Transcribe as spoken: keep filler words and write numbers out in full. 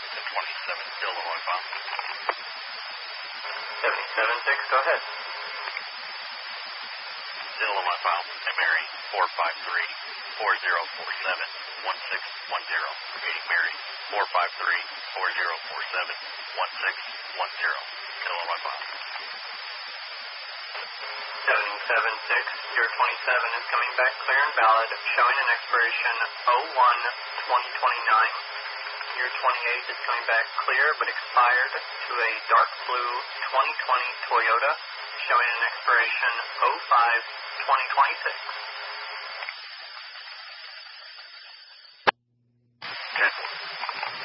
twenty-seven, still Illinois file. seventy-seven six, go ahead. Still Illinois file. Hey Mary, four five three, four zero four seven, one six one zero. Repeating Mary, four five three, four zero four seven, one six one zero. Still Illinois file. seventy-seven six, your twenty-seven is coming back clear and valid, showing an expiration oh one twenty twenty-nine. Your twenty-eight is coming back clear but expired to a dark blue twenty twenty Toyota, showing an expiration oh five twenty twenty-six.